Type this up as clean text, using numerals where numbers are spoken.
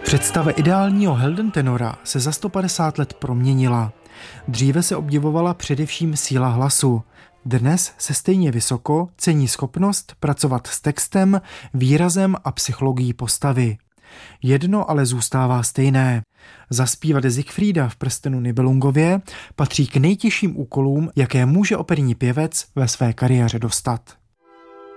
Představa ideálního Heldentenora se za 150 let proměnila. Dříve se obdivovala především síla hlasu. Dnes se stejně vysoko cení schopnost pracovat s textem, výrazem a psychologií postavy. Jedno ale zůstává stejné. Zaspívat Siegfrieda v Prstenu Nibelungově patří k nejtěžším úkolům, jaké může operní pěvec ve své kariéře dostat.